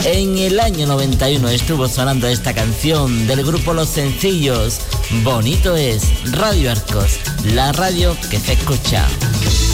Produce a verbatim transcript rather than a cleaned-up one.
En el año noventa y uno estuvo sonando esta canción del grupo Los Sencillos. Bonito es Radio Arcos, la radio que se escucha.